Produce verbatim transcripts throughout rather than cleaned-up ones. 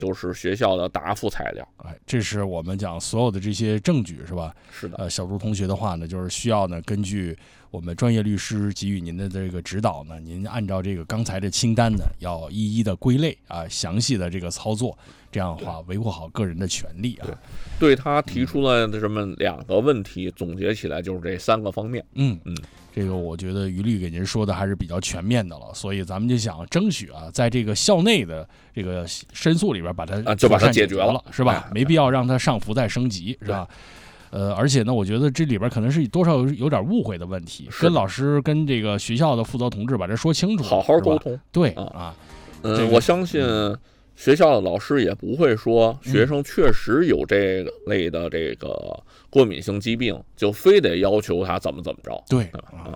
就是学校的答复材料。 哎，这是我们讲所有的这些证据是吧？ 是的。 呃，小朱同学的话呢，就是需要呢根据我们专业律师给予您的这个指导呢，您按照这个刚才的清单呢，要一一的归类啊，详细的这个操作，这样的话维护好个人的权利啊。 对，对他提出了这么两个问题，嗯、总结起来就是这三个方面。 嗯嗯。这个我觉得于律给您说的还是比较全面的了，所以咱们就想争取啊，在这个校内的这个申诉里边把它啊就把它解决决了， 是吧？没必要让它上浮再升级，是吧？呃，而且呢，我觉得这里边可能是多少有点误会的问题，跟老师跟这个学校的负责同志把这说清楚， 好好沟通。 对啊，嗯、这个，我相信学校的老师也不会说学生确实有这类的这个过敏性疾病，嗯、就非得要求他怎么怎么着。 对啊。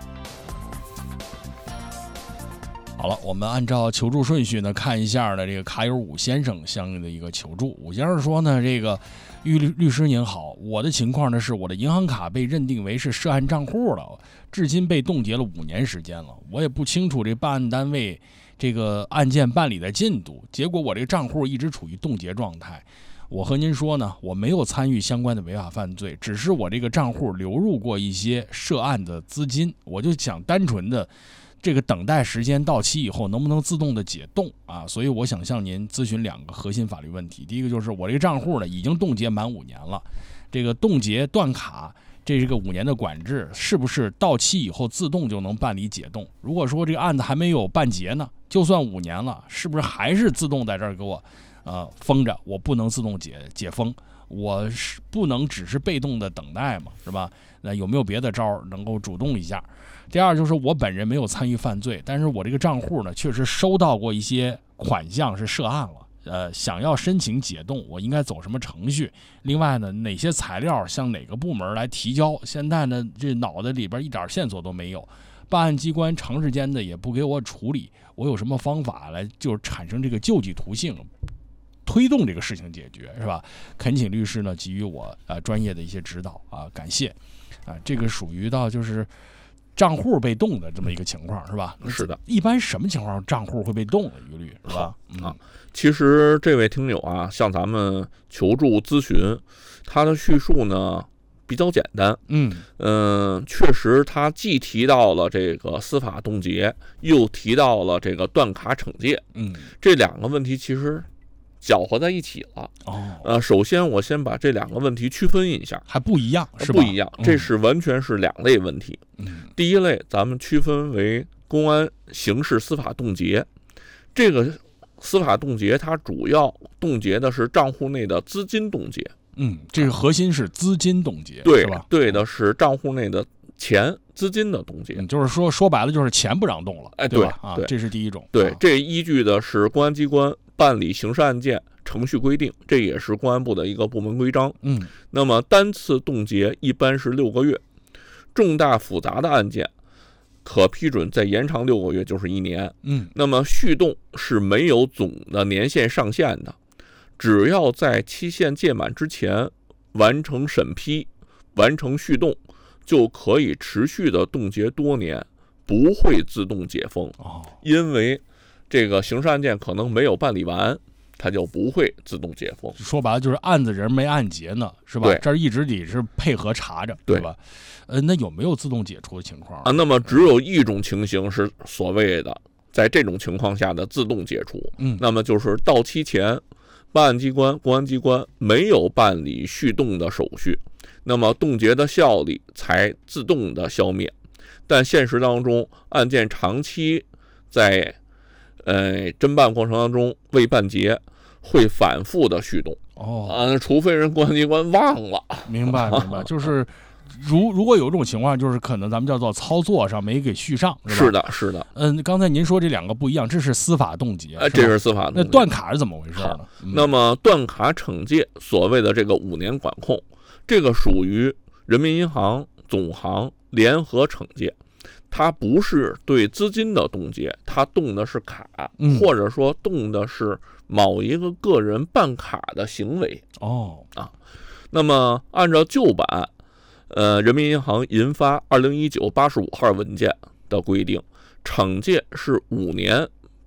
好了，我们按照求助顺序呢，看一下呢这个卡友武先生相应的一个求助。武先生说呢，这个于律律师您好，我的情况呢是我的银行卡被认定为是涉案账户了，至今被冻结了五年时间了，我也不清楚这办案单位这个案件办理的进度，结果我这个账户一直处于冻结状态。我和您说呢，我没有参与相关的违法犯罪，只是我这个账户流入过一些涉案的资金，我就想单纯的这个等待时间到期以后能不能自动的解冻啊？所以我想向您咨询两个核心法律问题。第一个就是我这个账户呢已经冻结满五年了，这个冻结断卡这是个五年的管制，是不是到期以后自动就能办理解冻？如果说这个案子还没有办结呢，就算五年了，是不是还是自动在这儿给我呃封着？我不能自动解解封，我是不能只是被动的等待嘛，是吧？那有没有别的招能够主动一下？第二就是我本人没有参与犯罪，但是我这个账户呢确实收到过一些款项是涉案了，呃，想要申请解冻，我应该走什么程序？另外呢，哪些材料向哪个部门来提交？现在呢，这脑袋里边一点线索都没有，办案机关长时间的也不给我处理，我有什么方法来就是产生这个救济途径？推动这个事情解决，是吧？恳请律师呢给予我呃专业的一些指导啊，感谢啊。这个属于到就是账户被冻的这么一个情况，是吧？ 是的。 一般什么情况账户会被冻的？一律是吧？ 嗯、啊，其实这位听友啊，向咱们求助咨询，他的叙述呢比较简单。 嗯嗯、呃，确实他既提到了这个司法冻结，又提到了这个断卡惩戒。 嗯， 这两个问题其实搅和在一起了。 哦， 呃，首先我先把这两个问题区分一下， 还不一样，是吧？ 不一样，这是完全是两类问题。 嗯， 第一类咱们区分为公安刑事司法冻结，这个司法冻结它主要冻结的是账户内的资金冻结。 嗯，这个核心是资金冻结， 对是吧？ 对的是账户内的钱资金的冻结。 嗯，就是说说白了就是钱不让动了， 哎， 对吧？啊， 对， 这是第一种。 对， 啊、 这依据的是公安机关办理刑事案件程序规定，这也是公安部的一个部门规章。 嗯， 那么单次冻结一般是六个月，重大复杂的案件可批准再延长六个月，就是一年。 嗯， 那么续冻是没有总的年限上限的，只要在期限届满之前完成审批、完成续冻，就可以持续的冻结多年，不会自动解封。 哦， 因为这个刑事案件可能没有办理完，它就不会自动解封。 说白了就是案子人没案结呢，是吧？这儿一直得是配合查着，对吧？呃，那有没有自动解除的情况啊？那么只有一种情形是所谓的在这种情况下的自动解除。 嗯， 那么就是到期前，办案机关、公安机关没有办理续冻的手续，那么冻结的效力才自动的消灭。但现实当中，案件长期在呃侦办过程当中未办结，会反复的续冻。 哦， 啊，除非人公安机关忘了。 明白明白，就是如如果有这种情况，就是可能咱们叫做操作上没给续上，是吧？ 是的，是的。 嗯，刚才您说这两个不一样，这是司法冻结， 哎，这是司法冻结。 那断卡是怎么回事呢？ 嗯、那么断卡惩戒，所谓的这个五年管控，这个属于人民银行、总行联合惩戒。它不是对资金的冻结，它冻的是卡， 嗯、 或者说冻的是某一个个人办卡的行为。 哦啊，那么按照旧版，呃，人民银行印发二零一九八十五号文件的规定，惩戒是五年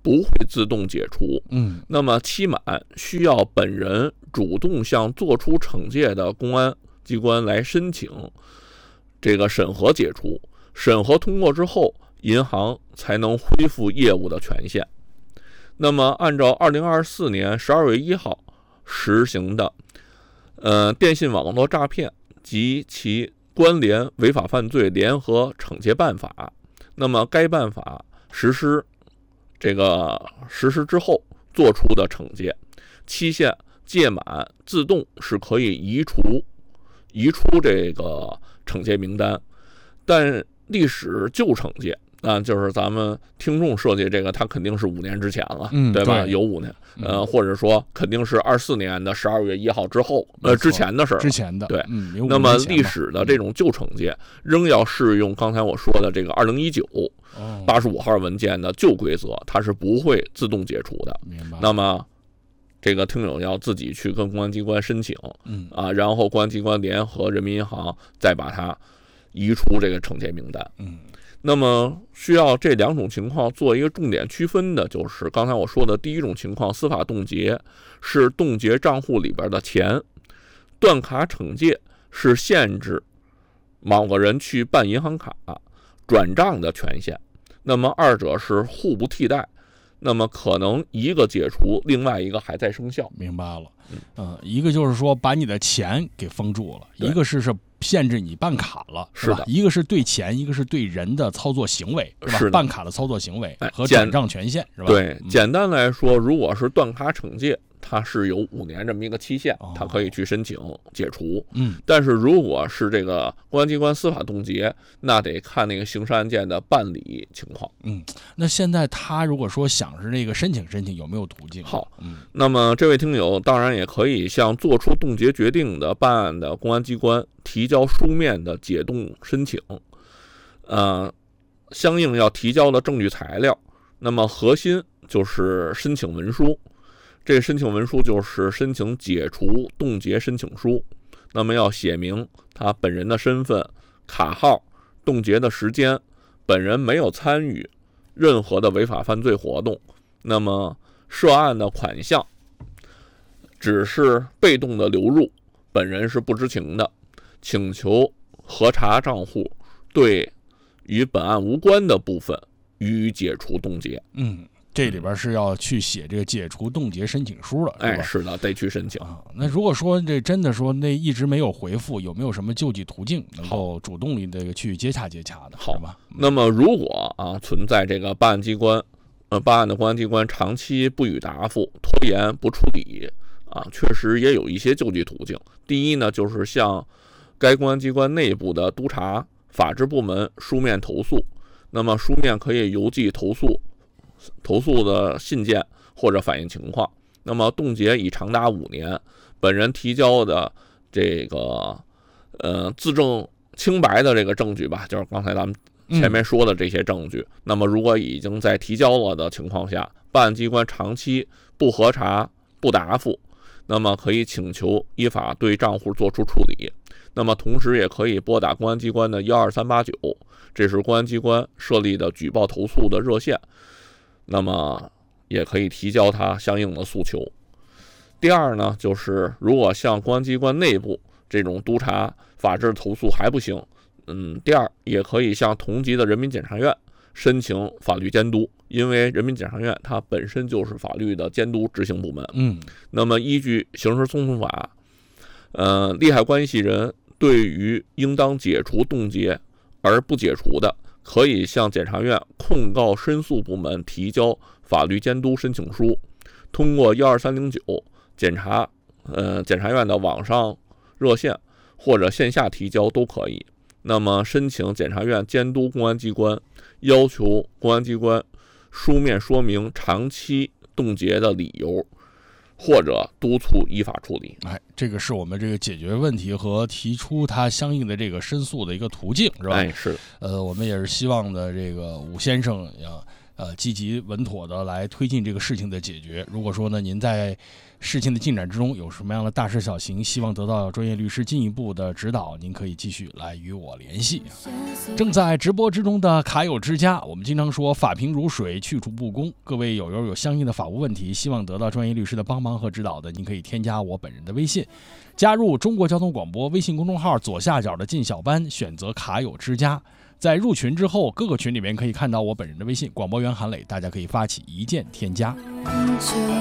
不会自动解除。 嗯， 那么期满需要本人主动向作出惩戒的公安机关来申请这个审核解除，审核通过之后，银行才能恢复业务的权限。那么按照二零二四年十二月一号实行的呃电信网络诈骗及其关联违法犯罪联合惩戒办法，那么该办法实施这个实施之后做出的惩戒期限届满，自动是可以移除移出这个惩戒名单。但历史旧惩戒啊，就是咱们听众设计这个，它肯定是五年之前了， 嗯、 对吧？ 对有五年，呃，或者说肯定是二四年的十二月一号之后，呃，之前的事儿， 之前的， 对。 嗯，有那么历史的这种旧惩戒仍要适用刚才我说的这个二零一九八十五号文件的旧规则，它是不会自动解除的。 明白。 那么这个听友要自己去跟公安机关申请， 嗯啊，然后公安机关联合人民银行再把它移除这个惩戒名单。 嗯。 那么需要这两种情况做一个重点区分的，就是刚才我说的第一种情况，司法冻结是冻结账户里边的钱，断卡惩戒是限制某个人去办银行卡转账的权限。那么二者是互不替代，那么可能一个解除，另外一个还在生效。 明白了，嗯、呃，一个就是说把你的钱给封住了，一个是是限制你办卡了， 是的， 一个是对钱，一个是对人的操作行为，是吧？ 是办卡的操作行为和哎转账权限，是吧？ 对， 嗯、 简单来说，如果是断卡惩戒，它是有五年这么一个期限，它可以去申请解除。 嗯， 但是如果是这个公安机关司法冻结，那得看那个刑事案件的办理情况。 嗯，那现在他如果说想是那个申请申请，有没有途径？ 好， 嗯， 那么这位听友当然也可以向做出冻结决定的办案的公安机关提交书面的解冻申请，呃，相应要提交的证据材料，那么核心就是申请文书。这个申请文书就是申请解除冻结申请书，那么要写明他本人的身份、卡号、冻结的时间，本人没有参与任何的违法犯罪活动，那么涉案的款项只是被动的流入，本人是不知情的，请求核查账户，对与本案无关的部分予以解除冻结。 嗯。这里边是要去写这个解除冻结申请书了，是吧？ 哎，是的，得去申请啊。那如果说这真的说那一直没有回复，有没有什么救济途径能够主动的这个去接洽接洽的？ 好吧。 那么如果啊存在这个办案机关呃办案的公安机关长期不予答复、拖延不处理啊，确实也有一些救济途径。第一呢，就是向该公安机关内部的督察、法制部门书面投诉，那么书面可以邮寄投诉。投诉的信件或者反映情况，那么冻结已长达五年，本人提交的这个呃自证清白的这个证据吧，就是刚才咱们前面说的这些证据，嗯、那么如果已经在提交了的情况下，办案机关长期不核查、不答复，那么可以请求依法对账户作出处理。那么同时也可以拨打公安机关的一二三八九，这是公安机关设立的举报投诉的热线。那么也可以提交他相应的诉求。第二呢，就是如果向公安机关内部这种督查、法制投诉还不行，嗯，第二也可以向同级的人民检察院申请法律监督，因为人民检察院它本身就是法律的监督执行部门。 嗯， 那么依据刑事诉讼法，呃，利害关系人对于应当解除冻结而不解除的，可以向检察院控告申诉部门提交法律监督申请书，通过一二三零九检察呃检察院的网上热线或者线下提交都可以。那么申请检察院监督公安机关，要求公安机关书面说明长期冻结的理由，或者督促依法处理。 哎，这个是我们这个解决问题和提出它相应的这个申诉的一个途径，是吧？ 哎，是的。 呃，我们也是希望的，这个武先生呀， 呃积极稳妥的来推进这个事情的解决。如果说呢您在事情的进展之中有什么样的大事小情，希望得到专业律师进一步的指导，您可以继续来与我联系。正在直播之中的卡友之家，我们经常说法平如水，去除不公。各位友友有相应的法务问题，希望得到专业律师的帮忙和指导的，您可以添加我本人的微信，加入中国交通广播微信公众号左下角的进小班，选择卡友之家。在入群之后，各个群里面可以看到我本人的微信广播员韩磊，大家可以发起一键添加。